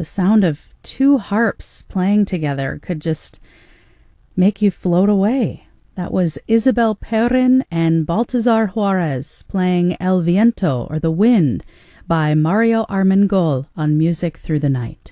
The sound of two harps playing together could just make you float away. That was Isabel Perrin and Baltazar Juarez playing El Viento, or The Wind, by Mario Armengol on Music Through the Night.